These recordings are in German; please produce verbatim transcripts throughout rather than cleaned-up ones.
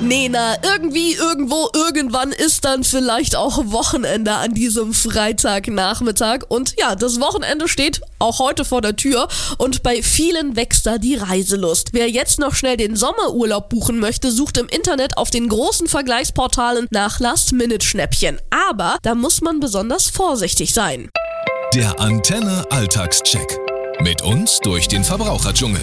Nee, na, irgendwie, irgendwo, irgendwann ist dann vielleicht auch Wochenende an diesem Freitagnachmittag. Und ja, das Wochenende steht auch heute vor der Tür und bei vielen wächst da die Reiselust. Wer jetzt noch schnell den Sommerurlaub buchen möchte, sucht im Internet auf den großen Vergleichsportalen nach Last-Minute-Schnäppchen. Aber da muss man besonders vorsichtig sein. Der Antenne Alltagscheck. Mit uns durch den Verbraucherdschungel.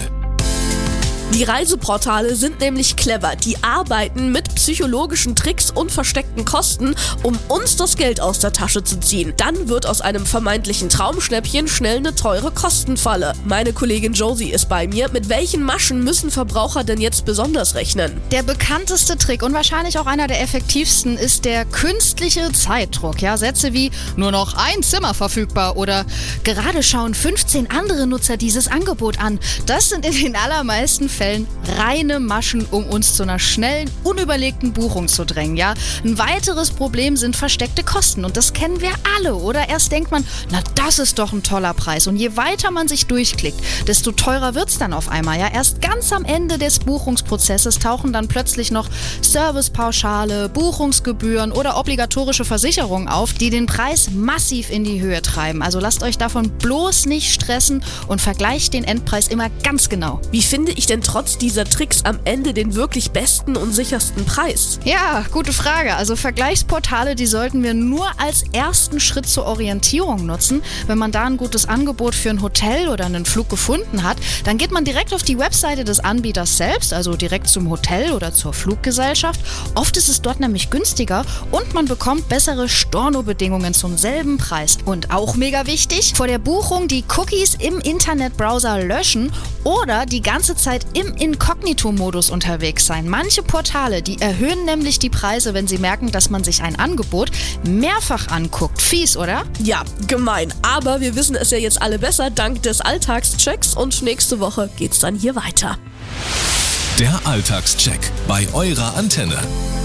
Die Reiseportale sind nämlich clever. Die arbeiten mit psychologischen Tricks und versteckten Kosten, um uns das Geld aus der Tasche zu ziehen. Dann wird aus einem vermeintlichen Traumschnäppchen schnell eine teure Kostenfalle. Meine Kollegin Josie ist bei mir. Mit welchen Maschen müssen Verbraucher denn jetzt besonders rechnen? Der bekannteste Trick und wahrscheinlich auch einer der effektivsten ist der künstliche Zeitdruck. Ja, Sätze wie nur noch ein Zimmer verfügbar oder gerade schauen fünfzehn andere Nutzer dieses Angebot an. Das sind in den allermeisten Fällen reine Maschen, um uns zu einer schnellen, unüberlegten Buchung zu drängen. Ja? Ein weiteres Problem sind versteckte Kosten und das kennen wir alle. Oder erst denkt man, na das ist doch ein toller Preis. Und je weiter man sich durchklickt, desto teurer wird es dann auf einmal. Ja? Erst ganz am Ende des Buchungsprozesses tauchen dann plötzlich noch Servicepauschale, Buchungsgebühren oder obligatorische Versicherungen auf, die den Preis massiv in die Höhe treiben. Also lasst euch davon bloß nicht stressen und vergleicht den Endpreis immer ganz genau. Wie finde ich denn trotz dieser Tricks am Ende den wirklich besten und sichersten Preis? Ja, gute Frage. Also Vergleichsportale, die sollten wir nur als ersten Schritt zur Orientierung nutzen. Wenn man da ein gutes Angebot für ein Hotel oder einen Flug gefunden hat, dann geht man direkt auf die Webseite des Anbieters selbst, also direkt zum Hotel oder zur Fluggesellschaft. Oft ist es dort nämlich günstiger und man bekommt bessere Stornobedingungen zum selben Preis. Und auch mega wichtig, vor der Buchung die Cookies im Internetbrowser löschen oder die ganze Zeit im Inkognito-Modus unterwegs sein. Manche Portale, die erhöhen nämlich die Preise, wenn sie merken, dass man sich ein Angebot mehrfach anguckt. Fies, oder? Ja, gemein. Aber wir wissen es ja jetzt alle besser, dank des Alltagschecks. Und nächste Woche geht's dann hier weiter. Der Alltagscheck bei eurer Antenne.